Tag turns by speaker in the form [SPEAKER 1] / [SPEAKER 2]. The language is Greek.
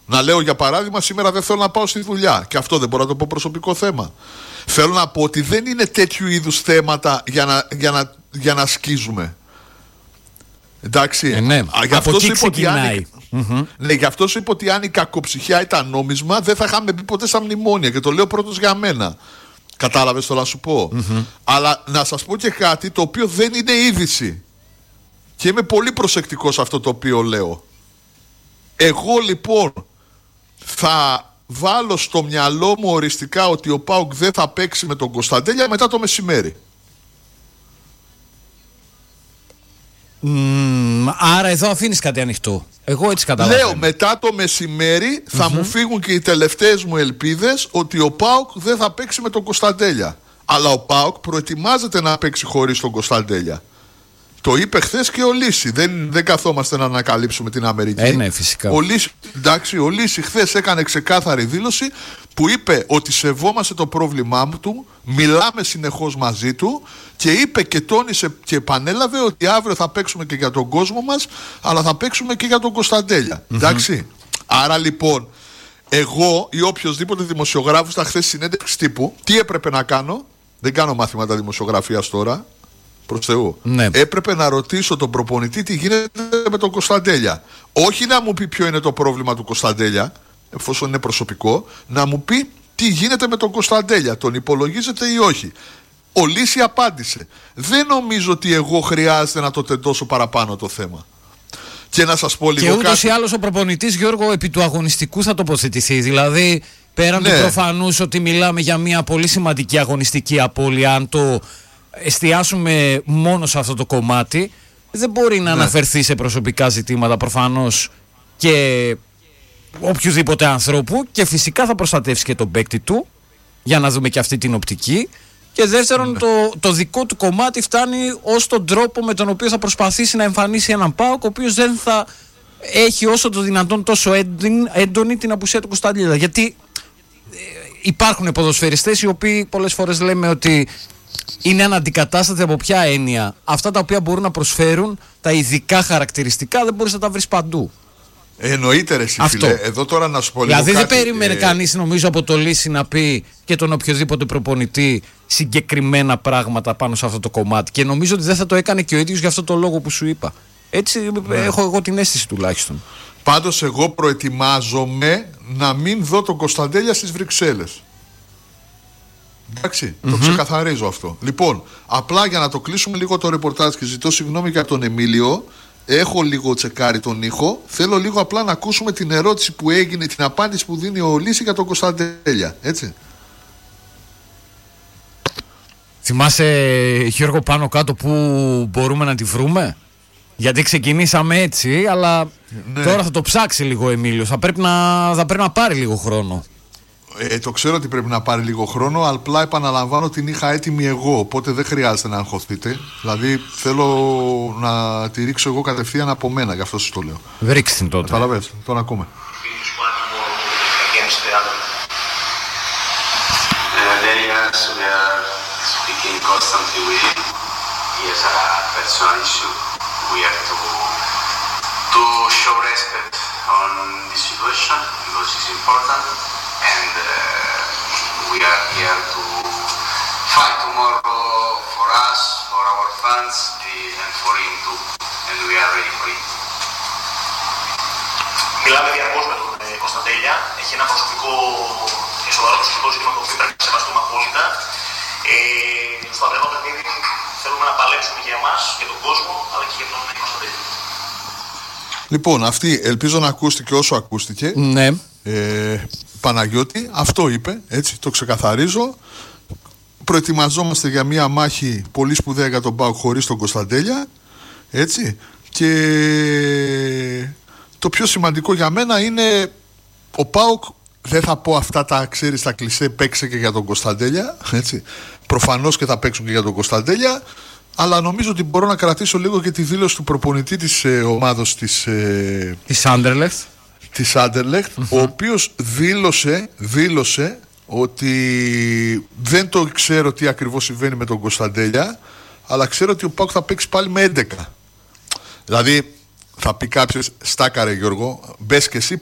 [SPEAKER 1] Να λέω για παράδειγμα, σήμερα δεν θέλω να πάω στη δουλειά. Και αυτό δεν μπορώ να το πω προσωπικό θέμα. Θέλω να πω ότι δεν είναι τέτοιου είδους θέματα για να σκίζουμε. Εντάξει.
[SPEAKER 2] Ναι, από εκεί ξεκινάει.
[SPEAKER 1] Ναι, γι' αυτό σου είπα ότι αν η κακοψυχιά ήταν νόμισμα, δεν θα είχαμε μπει ποτέ στα μνημόνια. Και το λέω πρώτος για μένα. Κατάλαβες το να σου πω. Αλλά να σας πω και κάτι το οποίο δεν είναι είδηση. Και είμαι πολύ προσεκτικός σε αυτό το οποίο λέω. Εγώ λοιπόν θα βάλω στο μυαλό μου οριστικά ότι ο ΠΑΟΚ δεν θα παίξει με τον Κωνσταντέλια μετά το μεσημέρι.
[SPEAKER 2] Άρα εδώ αφήνεις κάτι ανοιχτό. Εγώ έτσι καταλαβαίνω.
[SPEAKER 1] Λέω μετά το μεσημέρι θα μου φύγουν και οι τελευταίες μου ελπίδες ότι ο ΠΑΟΚ δεν θα παίξει με τον Κωνσταντέλια. Αλλά ο ΠΑΟΚ προετοιμάζεται να παίξει χωρίς τον Κωνσταντέλια. Το είπε χθες και ο Λύση. Δεν καθόμαστε να ανακαλύψουμε την Αμερική.
[SPEAKER 2] Ναι, φυσικά.
[SPEAKER 1] Ο Λύση χθες έκανε ξεκάθαρη δήλωση που είπε ότι σεβόμαστε το πρόβλημά του, μιλάμε συνεχώς μαζί του και είπε και τόνισε και επανέλαβε ότι αύριο θα παίξουμε και για τον κόσμο μας, αλλά θα παίξουμε και για τον Κωνσταντέλια. Εντάξει. Άρα λοιπόν, εγώ ή οποιοδήποτε δημοσιογράφος τα χθες συνέντευξη τύπου, τι έπρεπε να κάνω? Δεν κάνω μαθήματα δημοσιογραφίας τώρα. Προς Θεού.
[SPEAKER 2] Ναι.
[SPEAKER 1] Έπρεπε να ρωτήσω τον προπονητή τι γίνεται με τον Κωνσταντέλια. Όχι να μου πει ποιο είναι το πρόβλημα του Κωνσταντέλια, εφόσον είναι προσωπικό, να μου πει τι γίνεται με τον Κωνσταντέλια. Τον υπολογίζεται ή όχι? Ο Λύση απάντησε. Δεν νομίζω ότι εγώ χρειάζεται να το τεντώσω παραπάνω το θέμα. Και να σας πω λίγο
[SPEAKER 2] κάτι. Και ούτως
[SPEAKER 1] κάτι.
[SPEAKER 2] ή άλλως ο προπονητής, Γιώργο, επί του αγωνιστικού θα τοποθετηθεί. Δηλαδή, πέραν του προφανούς ότι μιλάμε για μια πολύ σημαντική αγωνιστική απώλεια, αν το εστιάσουμε μόνο σε αυτό το κομμάτι, δεν μπορεί να αναφερθεί σε προσωπικά ζητήματα προφανώς και οποιοδήποτε ανθρώπου, και φυσικά θα προστατεύσει και τον παίκτη του για να δούμε και αυτή την οπτική, και δεύτερον το δικό του κομμάτι φτάνει ως τον τρόπο με τον οποίο θα προσπαθήσει να εμφανίσει έναν ΠΑΟΚ ο οποίος δεν θα έχει όσο το δυνατόν τόσο έντονη την απουσία του Κωνσταντέλια. Γιατί υπάρχουν ποδοσφαιριστές οι οποίοι πολλές φορές λέμε ότι είναι αναντικατάστατοι. Από ποια έννοια? Αυτά τα οποία μπορούν να προσφέρουν, τα ειδικά χαρακτηριστικά, δεν μπορείς να τα βρεις παντού.
[SPEAKER 1] Εννοείται ρε φίλε. Εδώ τώρα να σου πω λίγο
[SPEAKER 2] δηλαδή
[SPEAKER 1] κάτι.
[SPEAKER 2] Δεν περίμενε κανείς, νομίζω, από το Λύση να πει και τον οποιοδήποτε προπονητή συγκεκριμένα πράγματα πάνω σε αυτό το κομμάτι. Και νομίζω ότι δεν θα το έκανε και ο ίδιος για αυτό το λόγο που σου είπα. Έτσι έχω εγώ την αίσθηση τουλάχιστον.
[SPEAKER 1] Πάντως εγώ προετοιμάζομαι να μην δω τον Κωνσταντέλια στις Βρυξέλλες. Εντάξει, το ξεκαθαρίζω αυτό. Λοιπόν, απλά για να το κλείσουμε λίγο το ρεπορτάζ, και ζητώ συγγνώμη για τον Εμίλιο, έχω λίγο τσεκάρει τον ήχο. Θέλω λίγο απλά να ακούσουμε την ερώτηση που έγινε, την απάντηση που δίνει ο Λύση για τον Κωνσταντέλια. Έτσι.
[SPEAKER 2] Θυμάσαι, Γιώργο, πάνω κάτω που μπορούμε να τη βρούμε? Γιατί ξεκινήσαμε έτσι, αλλά τώρα θα το ψάξει λίγο ο Εμίλιος. Θα πρέπει να πάρει λίγο χρόνο.
[SPEAKER 1] Το ξέρω ότι πρέπει να πάρει λίγο χρόνο, αλλά απλά επαναλαμβάνω την είχα έτοιμη εγώ, οπότε δεν χρειάζεται να αγχωθείτε. Δηλαδή θέλω να τη ρίξω εγώ κατευθείαν από μένα, γι' αυτό σας το λέω.
[SPEAKER 2] Ρίξτε την τότε.
[SPEAKER 1] Καταλαβαίνετε, τον ακούμε.
[SPEAKER 3] And we are here to fight tomorrow for us, for our fans, and for him too. And we are ready for it.
[SPEAKER 4] Μιλάμε διαρκώς με τον Κωνσταντέλια. Έχει ένα σοβαρό προσωπικό ζήτημα το οποίο πρέπει να σεβαστούμε απόλυτα. Στο αυριανό παιχνίδι θέλουμε να παλέψουμε για εμάς, για τον κόσμο, αλλά και για τον Κωνσταντέλια.
[SPEAKER 1] Λοιπόν, αυτή ελπίζω να ακούστηκε όσο ακούστηκε.
[SPEAKER 2] Ναι.
[SPEAKER 1] Παναγιώτη, αυτό είπε, έτσι, το ξεκαθαρίζω. Προετοιμαζόμαστε για μια μάχη πολύ σπουδαία για τον ΠΑΟΚ χωρίς τον Κωνσταντέλια, έτσι. Και το πιο σημαντικό για μένα είναι ο ΠΑΟΚ, δεν θα πω αυτά τα, ξέρεις, τα κλισέ, παίξε και για τον Κωνσταντέλια, έτσι. Προφανώς και θα παίξουν και για τον Κωνσταντέλια, αλλά νομίζω ότι μπορώ να κρατήσω λίγο και τη δήλωση του προπονητή της ομάδος της
[SPEAKER 2] Άντερλεχτ,
[SPEAKER 1] ο οποίος δήλωσε ότι δεν το ξέρω τι ακριβώς συμβαίνει με τον Κωνσταντέλια, αλλά ξέρω ότι ο ΠΑΟΚ θα παίξει πάλι με 11. Δηλαδή θα πει κάποιος, στάκαρε Γιώργο, μπες και εσύ